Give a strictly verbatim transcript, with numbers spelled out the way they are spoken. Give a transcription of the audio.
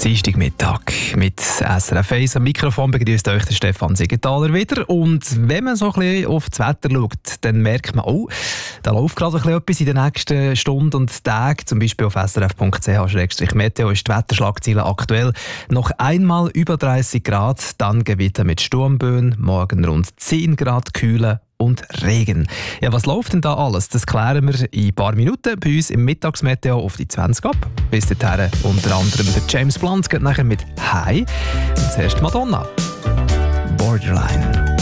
Dienstagmittag mit S R F eins am Mikrofon begrüßt euch der Stefan Siegenthaler wieder. Und wenn man so ein bisschen auf das Wetter schaut, dann merkt man, oh, da läuft gerade ein bisschen etwas in den nächsten Stunden und Tagen. Zum Beispiel auf s r f punkt c h slash meteo ist die Wetterschlagzeile aktuell. Noch einmal über dreißig Grad, dann Gewitter mit Sturmböen, morgen rund zehn Grad Kühle und Regen. Ja, was läuft denn da alles? Das klären wir in ein paar Minuten bei uns im Mittagsmeteo auf die zwanzig ab. Bis dahin unter anderem der James Blunt geht nachher mit «Hi». Und zuerst Madonna. «Borderline».